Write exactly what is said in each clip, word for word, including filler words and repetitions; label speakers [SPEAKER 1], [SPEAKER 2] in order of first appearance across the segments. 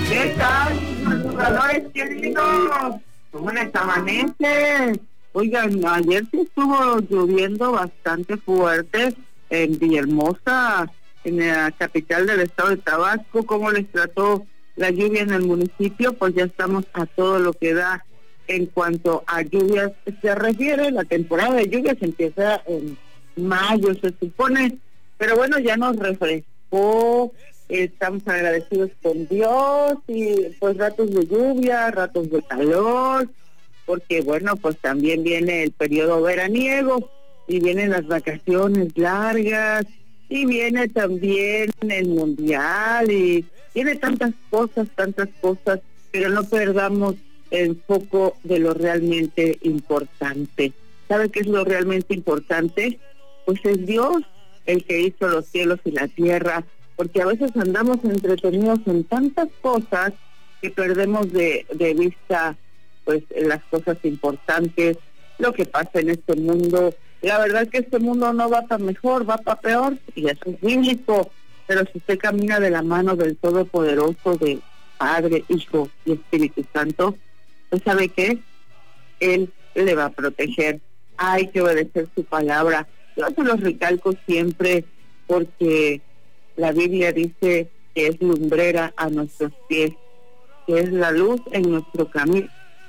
[SPEAKER 1] ¿Qué tal, madrugadores queridos? ¿Cómo les amanece? Oigan, ayer sí estuvo lloviendo bastante fuerte en Villahermosa, en la capital del estado de Tabasco. ¿Cómo les trató la lluvia en el municipio? Pues ya estamos a todo lo que da en cuanto a lluvias se refiere. La temporada de lluvias empieza en mayo, se supone, pero bueno, ya nos refrescó. Estamos agradecidos con Dios y pues ratos de lluvia, ratos de calor, porque bueno, pues también viene el periodo veraniego y vienen las vacaciones largas y viene también el mundial y viene tantas cosas, tantas cosas, pero no perdamos el foco de lo realmente importante. ¿Sabe qué es lo realmente importante? Pues es Dios el que hizo los cielos y la tierra, porque a veces andamos entretenidos en tantas cosas que perdemos de, de vista pues las cosas importantes, lo que pasa en este mundo. La verdad que este mundo no va para mejor, va para peor, y eso es bíblico, pero si usted camina de la mano del Todopoderoso, de Padre, Hijo y Espíritu Santo, pues ¿sabe qué? Él le va a proteger. Hay que obedecer su palabra. Yo se los recalco siempre porque la Biblia dice que es lumbrera a nuestros pies, que es la luz en nuestro camino.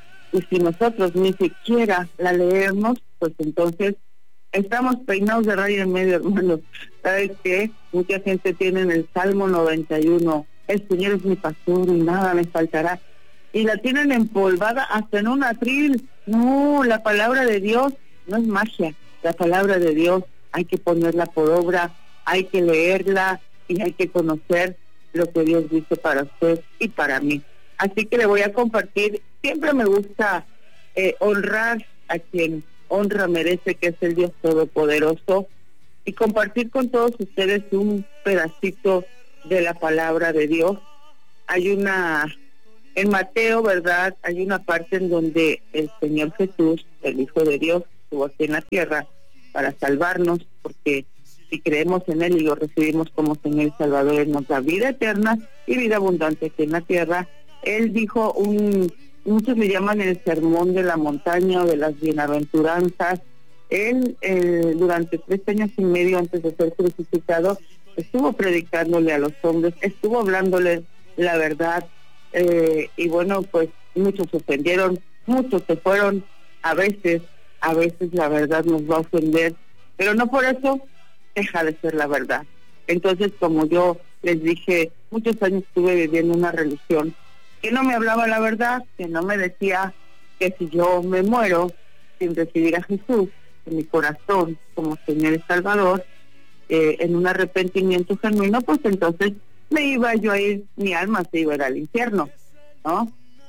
[SPEAKER 1] Y si nosotros ni siquiera la leemos, pues entonces estamos peinados de raya en medio, hermanos. ¿Sabes qué? Mucha gente tiene en el Salmo noventa y uno, el Señor es mi pastor y nada me faltará. Y la tienen empolvada hasta en un atril. No, la palabra de Dios no es magia. La palabra de Dios hay que ponerla por obra, hay que leerla, y hay que conocer lo que Dios dice para usted y para mí. Así que le voy a compartir, siempre me gusta eh, honrar a quien honra merece, que es el Dios Todopoderoso, y compartir con todos ustedes un pedacito de la palabra de Dios. Hay una, en Mateo, ¿verdad? Hay una parte en donde el Señor Jesús, el Hijo de Dios, estuvo aquí en la tierra para salvarnos, porque si creemos en Él y lo recibimos como Señor y Salvador, Él nos da vida eterna y vida abundante aquí en la tierra. Él dijo, un muchos le llaman el sermón de la montaña o de las bienaventuranzas. Él, eh, durante tres años y medio antes de ser crucificado, estuvo predicándole a los hombres, estuvo hablándole la verdad, eh, y bueno, pues muchos se ofendieron, muchos se fueron. A veces, a veces la verdad nos va a ofender, pero no por eso deja de ser la verdad. Entonces, como yo les dije, muchos años estuve viviendo una religión que no me hablaba la verdad, que no me decía que si yo me muero sin recibir a Jesús en mi corazón como Señor y Salvador, eh, en un arrepentimiento genuino, pues entonces me iba yo a ir, mi alma se iba a ir al infierno, ¿no?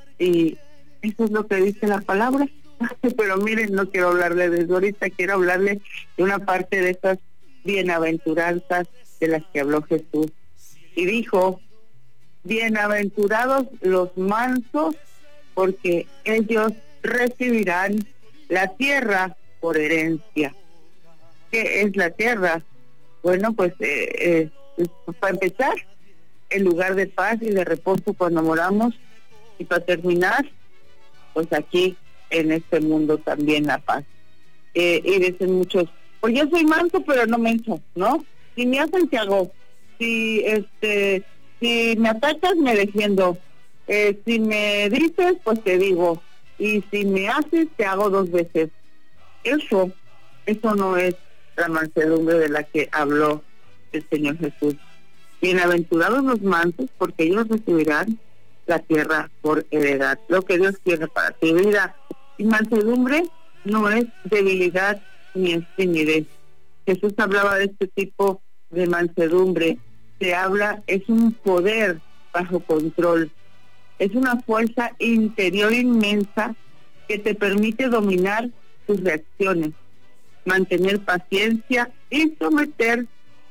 [SPEAKER 1] Y eso es lo que dice la palabra. Pero miren, no quiero hablarle de eso ahorita, quiero hablarle de una parte de esas bienaventuranzas de las que habló Jesús. Y dijo, bienaventurados los mansos, porque ellos recibirán la tierra por herencia. ¿Qué es la tierra? Bueno, pues, eh, eh, para empezar, el lugar de paz y de reposo cuando moramos, y para terminar, pues aquí en este mundo también la paz. Eh, y dicen muchos, pues yo soy manso pero no menso, ¿no? Si me hacen, te hago. Si este, si me atacas, me defiendo. Eh, si me dices, pues te digo. Y si me haces, te hago dos veces. Eso, eso no es la mansedumbre de la que habló el Señor Jesús. Bienaventurados los mansos, porque ellos recibirán la tierra por heredad. Lo que Dios quiere para tu vida. Y mansedumbre no es debilidad ni es timidez. Jesús hablaba de este tipo de mansedumbre. Se habla, es un poder bajo control. Es una fuerza interior inmensa que te permite dominar tus reacciones, mantener paciencia y someter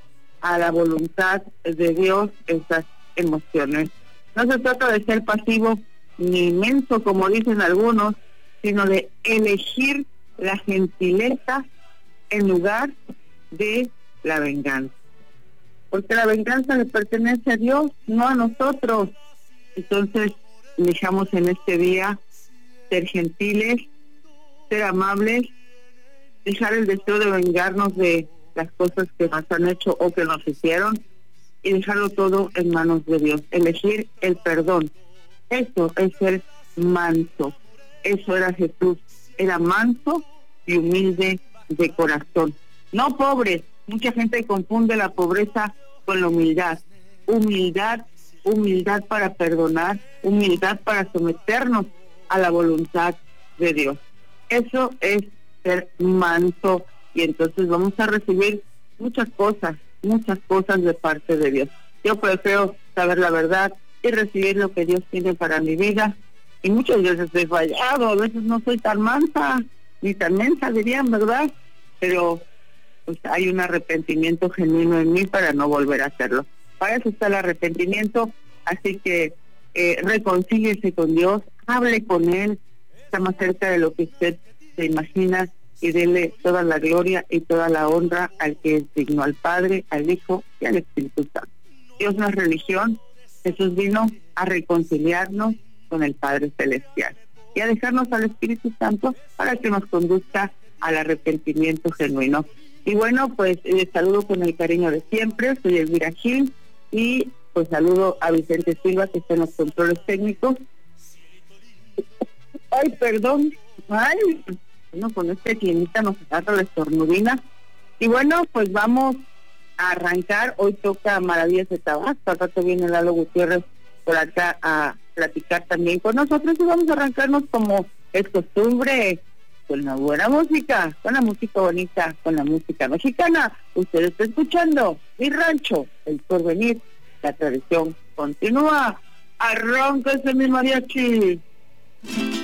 [SPEAKER 1] a la voluntad de Dios esas emociones. No se trata de ser pasivo ni inmenso, como dicen algunos, sino de elegir la gentileza en lugar de la venganza. Porque la venganza le pertenece a Dios, no a nosotros. Entonces, dejamos en este día ser gentiles, ser amables, dejar el deseo de vengarnos de las cosas que nos han hecho o que nos hicieron y dejarlo todo en manos de Dios. Elegir el perdón. Eso es ser manso. Eso era Jesús. Era manso y humilde de corazón. No pobre. Mucha gente confunde la pobreza con la humildad. Humildad, humildad para perdonar, humildad para someternos a la voluntad de Dios. Eso es ser manso, y entonces vamos a recibir muchas cosas, muchas cosas de parte de Dios. Yo prefiero saber la verdad y recibir lo que Dios tiene para mi vida, y muchas veces he fallado, a veces no soy tan mansa, ni tan mensa dirían, ¿verdad? Pero pues hay un arrepentimiento genuino en mí para no volver a hacerlo. Para eso está el arrepentimiento, así que eh, reconcíliese con Dios, hable con Él, está más cerca de lo que usted se imagina, y dele toda la gloria y toda la honra al que es digno, al Padre, al Hijo y al Espíritu Santo. Dios no es religión, Jesús vino a reconciliarnos con el Padre Celestial y a dejarnos al Espíritu Santo para que nos conduzca al arrepentimiento genuino. Y bueno, pues les saludo con el cariño de siempre, soy Elvira Gil, y pues saludo a Vicente Silva, que está en los controles técnicos. Ay, perdón, ay, bueno, con este climita nos agarra la estornudina. Y bueno, pues vamos a arrancar. Hoy toca Maravillas de Tabasco. Al rato viene Lalo Gutiérrez por acá a platicar también con nosotros, y vamos a arrancarnos como es costumbre, con la buena música, con la música bonita, con la música mexicana. Usted está escuchando Mi Rancho, el porvenir, la tradición continúa. Arráncase mi mariachi.